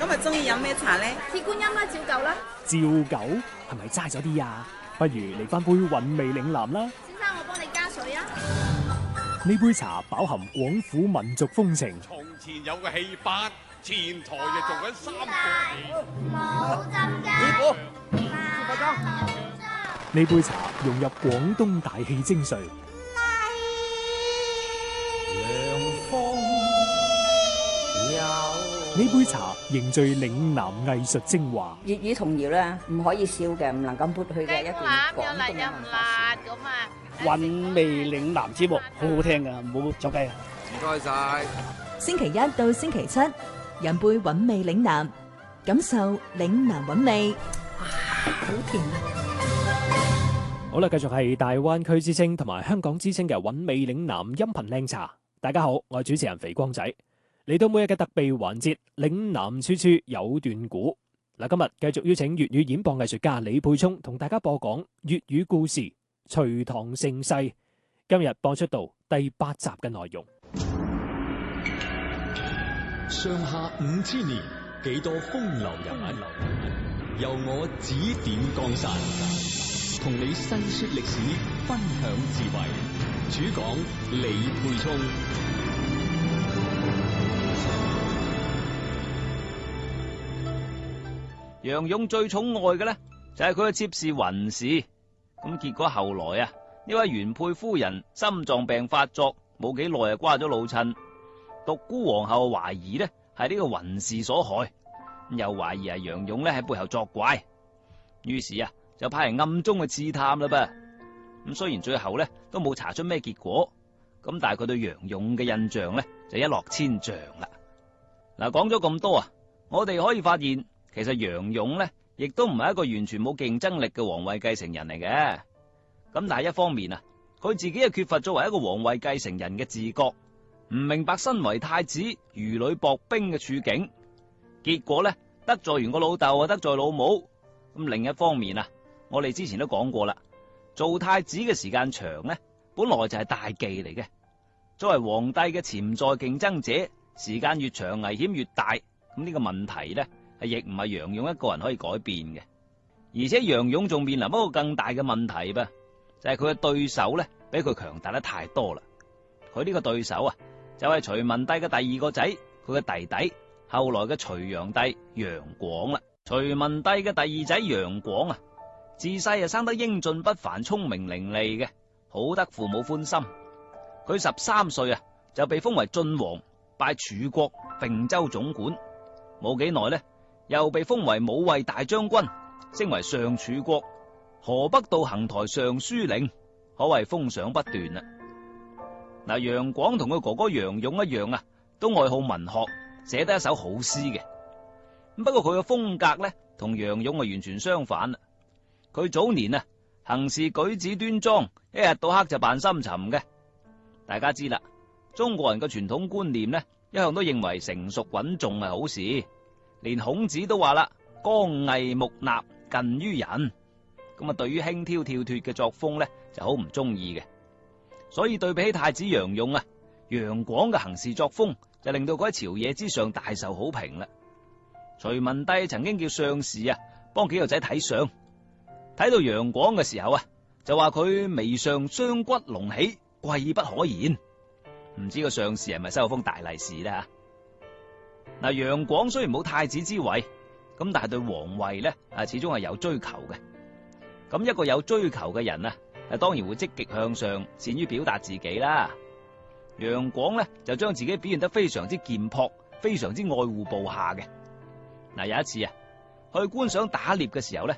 日中意飲咩茶咧？ 鐵觀音啦，照舊啦。 照舊係咪齋咗啲啊？不如嚟翻杯韻味嶺南啦。 先生，我幫你加水啊。 呢杯茶飽含廣府民族風情。 從前有個戲班，前台就做緊三個冇浸㗎。 呢杯茶融入廣東大戲精髓。呢杯茶凝聚嶺南藝術精華。 粵語童謠咧，唔可以少嘅，唔能夠抹去嘅一段廣東嘅文化。 韻味嶺南節目好好聽噶，唔好走雞啊！ 唔該晒。 星期一到星期七，飲杯韻味嶺南，感受嶺南韻味。哇，好甜啊！ 好啦，繼續係大灣區之聲同埋香港之聲嘅韻味嶺南音頻靚茶。大家好，我係主持人肥光仔。嚟到每日嘅特備環節，嶺南處處有段古。嗱，今日繼續邀請粵語演播藝術家李沛聰同大家播講粵語故事《隋唐盛世》。今日播出到第8集嘅內容。 上下5000年，幾多風流人物，由我指點江山，同你細說歷史，分享智慧。主講李沛聰。 楊勇最寵愛嘅咧就係佢嘅妾侍雲氏，咁結果後來啊，呢位原配夫人心臟病發作，冇幾耐啊瓜咗老襯。獨孤皇后懷疑咧係呢個雲氏所害，又懷疑係楊勇咧喺背後作怪，於是啊就派人暗中去刺探啦噃。咁雖然最後咧都冇查出咩結果，咁但係佢對楊勇嘅印象咧就一落千丈啦。嗱，講咗咁多啊，我哋可以發現。其實楊勇咧，亦都唔係一個完全冇競爭力嘅皇位繼承人嚟嘅。咁但係一方面啊，佢自己又缺乏作為一個皇位繼承人嘅自覺，唔明白身為太子如履薄冰嘅處境。結果咧，得罪完個老豆啊，得罪老母。咁另一方面啊，我哋之前都講過啦，做太子嘅時間長咧，本來就係大忌嚟嘅。作為皇帝嘅潛在競爭者，時間越長，危險越大。咁呢個問題咧，亦唔係楊勇一個人可以改變嘅，而且楊勇仲面臨一個更大嘅問題噃，就係佢嘅對手咧，比佢強大得太多啦。佢呢個對手啊，就係隋文帝嘅第二個仔，佢嘅弟弟，後來嘅隋煬帝楊廣啦。隋文帝嘅第二仔楊廣啊，自細啊生得英俊不凡，聰明伶俐嘅，好得父母歡心。佢13歲啊，就被封為晉王，拜楚國并州總管。冇幾耐咧，又被封為武衛大將軍，升為上楚國河北道行台尚書令，可謂封賞不斷啦。嗱，楊廣同佢哥哥楊勇一樣啊，都愛好文學，寫得一手好詩嘅。不過佢嘅風格咧，同楊勇啊完全相反啦。佢早年啊行事舉止端莊，一日到黑就扮深沉嘅。大家知啦，中國人嘅傳統觀念咧，一向都認為成熟穩重係好事。連孔子都話啦，剛毅木訥，近於人。咁啊，對於輕佻跳脫嘅作風咧，就好唔中意嘅。所以對比起太子楊勇啊，楊廣嘅行事作風就令到佢喺朝野之上大受好評啦。隋文帝曾經叫相士啊幫幾個仔睇相，睇到楊廣嘅時候啊，就話佢眉上雙骨隆起，貴不可言。唔知個相士係咪收封大利是咧吓？嗱，楊廣雖然冇太子之位，咁但係對皇位咧始終係有追求嘅。咁一個有追求嘅人啊，當然會積極向上，善於表達自己啦。楊廣咧就將自己表現得非常之儉樸，非常之愛護部下嘅。嗱，有一次啊，去觀賞打獵嘅時候咧，